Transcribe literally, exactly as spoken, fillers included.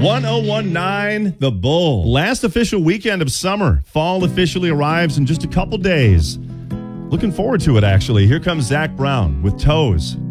one oh one nine The Bull. Last official weekend of summer. Fall officially arrives in just a couple days. Looking forward to it, actually. Here comes Zach Brown with Toes